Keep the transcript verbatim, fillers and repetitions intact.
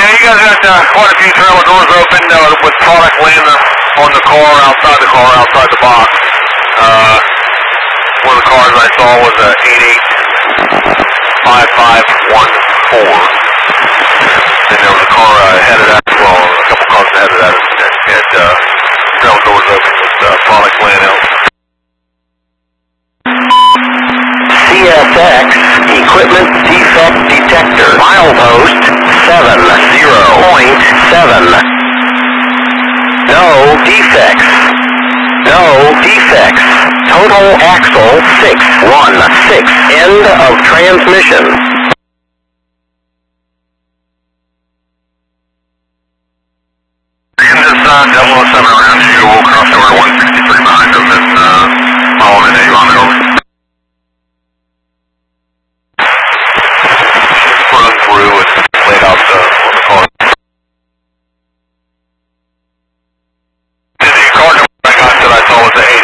Yeah, you guys got uh, quite a few trailer doors open uh, with product laying on the car, outside the car, outside the box. Uh, one of the cars I saw was a eight eight five five one four. And there was a car uh, ahead of that as well, a couple cars ahead of that that had uh, trailer doors open with uh, product laying out. C S X Equipment Defect Detector, milepost seven zero point seven. No defects. No defects. Total axle six one six. End of transmission. In this uh, double oh seven around you, we'll cross over one sixty-three behind them and uh, follow in you on there. Run through and laid out the, on the car. The car number I got that I saw was the eight